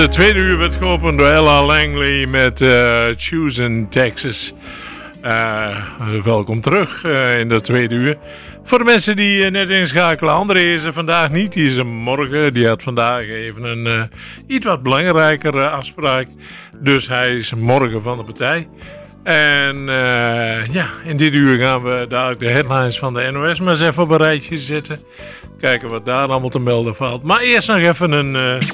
De tweede uur werd geopend door Ella Langley met Choosing Texas. Welkom terug in de tweede uur. Voor de mensen die net inschakelen, André is er vandaag niet. Die is er morgen. Die had vandaag even een iets wat belangrijkere afspraak. Dus hij is morgen van de partij. En in dit uur gaan we dadelijk de headlines van de NOS maar eens even op een rijtje zetten. Kijken wat daar allemaal te melden valt. Maar eerst nog even een...